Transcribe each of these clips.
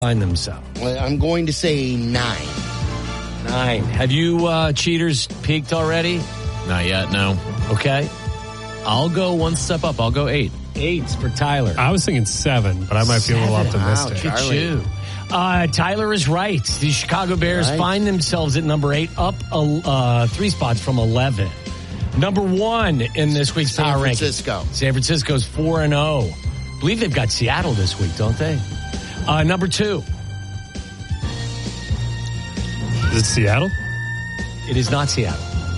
find themselves? Well, I'm going to say 9. 9. Have you cheaters peaked already? Not yet, no. Okay. I'll go one step up. I'll go 8. 8's for Tyler. I was thinking 7, but I might be a little optimistic. Wow, Look at you. Tyler is right. The Chicago Bears find themselves at number 8, up 3 spots from 11. Number 1 in this week's power ranking. San Francisco's 4-0. I believe they've got Seattle this week, don't they? Number 2. Is it Seattle? It is not Seattle.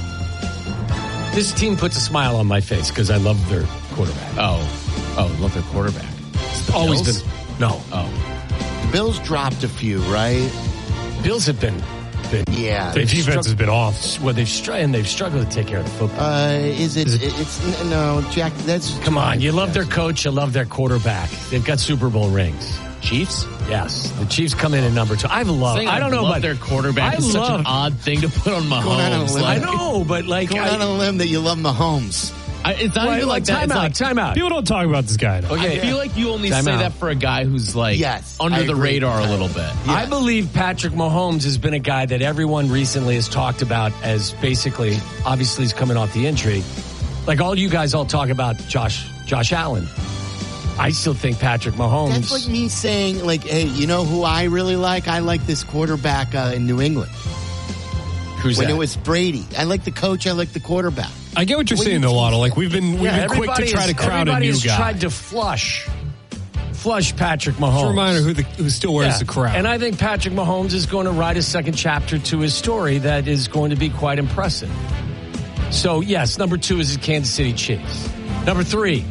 This team puts a smile on my face because I love their quarterback. Love their quarterback. Always Bills? been. No. Oh. Bills dropped a few, right? Bills have been yeah. The defense has been off. Well, they've struggled to take care of the football. It's no, Jack. That's come on. You love their coach. You love their quarterback. They've got Super Bowl rings. Chiefs? Yes. The Chiefs come in at number 2. I don't know about their quarterback. It's such an odd thing to put on Mahomes. I know, but like going out on a limb that you love Mahomes. It's not even like that. Time out. People don't talk about this guy. Okay, I feel like you only say that for a guy who's like under the radar a little bit. Yes. I believe Patrick Mahomes has been a guy that everyone recently has talked about as basically, obviously he's coming off the injury. Like all you guys all talk about Josh Allen. I still think Patrick Mahomes. That's like me saying, like, hey, you know who I really like? I like this quarterback in New England. Who's when that? It was Brady. I like the coach. I like the quarterback. I get what you're saying, though, Lotto. Like we've been quick to try to crowd a new guy. Everybody's tried to flush Patrick Mahomes. Just a reminder who still wears the crown. And I think Patrick Mahomes is going to write a second chapter to his story that is going to be quite impressive. So yes, number 2 is the Kansas City Chiefs. Number 3.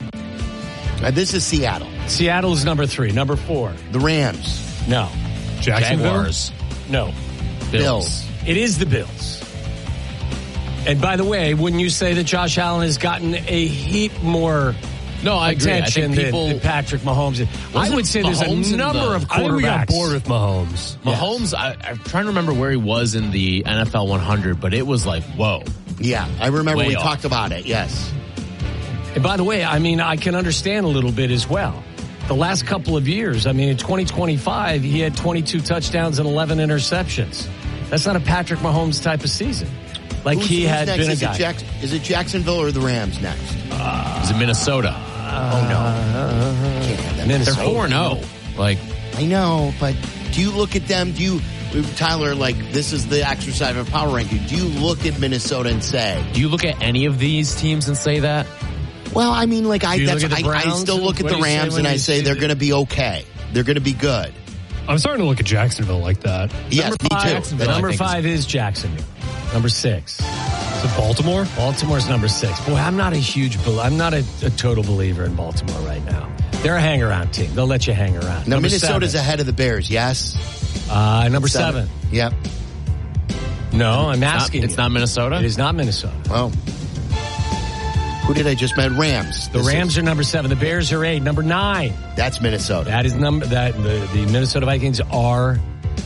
This is Seattle. Seattle is number 3. Number 4. The Rams. No. Jacksonville? Jaguars. No. Bills. It is the Bills. And by the way, wouldn't you say that Josh Allen has gotten a heap more attention than Patrick Mahomes? I would say there's a number of quarterbacks. I think we got bored with Mahomes. Mahomes, I'm trying to remember where he was in the NFL 100, but it was like, whoa. Yeah, I remember we talked about it, yes. And by the way, I mean, I can understand a little bit as well. The last couple of years, I mean, in 2025, he had 22 touchdowns and 11 interceptions. That's not a Patrick Mahomes type of season. Like Who's had next? been a guy. Is it Jacksonville or the Rams next? Is it Minnesota? Oh, no. Can't have that. They're 4-0. Like, I know, but do you look at them? Tyler, like, this is the exercise of power ranking. Do you look at Minnesota and say... Do you look at any of these teams and say that? Well, I mean, like, I What still look at the Rams and I say they're going to be okay. They're going to be good. I'm starting to look at Jacksonville like that. Yes, me too. Number 5 is Jacksonville. Number 6. Is it Baltimore? Baltimore's number 6. Boy, I'm not a total believer in Baltimore right now. They're a hang-around team. They'll let you hang around. Now, Minnesota's ahead of the Bears, yes? Number 7. Yep. No, I'm asking It's not Minnesota? It is not Minnesota. Well, who did I just met? Rams. The Rams are number 7. The Bears are 8. Number 9. That's Minnesota. That is the Minnesota Vikings are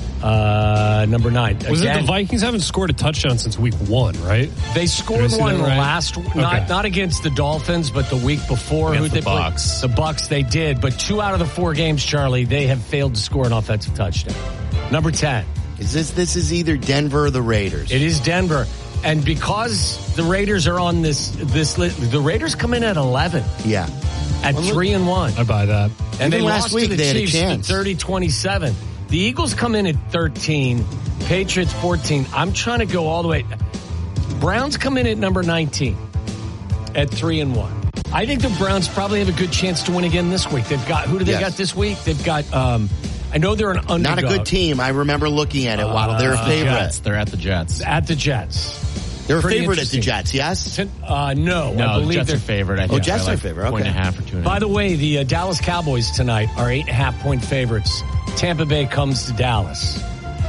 number 9. Was it the Vikings haven't scored a touchdown since week 1, right? They scored one last, Okay. not against the Dolphins, but the week before. Against Who the they Bucs. played? The Bucs they did, but 2 out of the 4 games, Charlie, they have failed to score an offensive touchdown. Number 10. This is either Denver or the Raiders. It is Denver. And because the Raiders are on this list, the Raiders come in at 11. Yeah. At 3-1. I buy that. And Even they last lost week to the they had a Chiefs chance. 30-27. The Eagles come in at 13. Patriots 14. I'm trying to go all the way. Browns come in at number 19 at 3-1. I think the Browns probably have a good chance to win again this week. They've got, who do they got this week? They've got, I know they're an underdog. Not a good team. I remember looking at it, Waddle. They're a favorite. Jets. They're at the Jets. At the Jets. They're a Pretty favorite at the interesting. Jets, yes? No, I No, believe Jets they're are favorite. I think. Jets by are favorite, okay. 1.5 or 2.5. By the way, the Dallas Cowboys tonight are 8.5-point favorites. Tampa Bay comes to Dallas.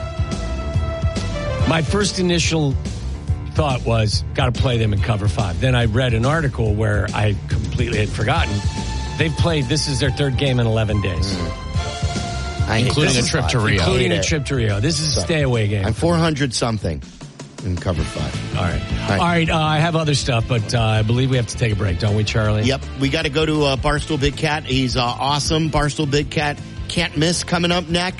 My first initial thought was, got to play them in cover 5. Then I read an article where I completely had forgotten. They've played, this is their 3rd game in 11 days. Including a trip to Rio. Including a trip to Rio. This is a stay-away game. I'm 400-something in cover 5. All right. I have other stuff, but I believe we have to take a break, don't we, Charlie? Yep. We got to go to Barstool Big Cat. He's awesome. Barstool Big Cat. can't miss coming up next.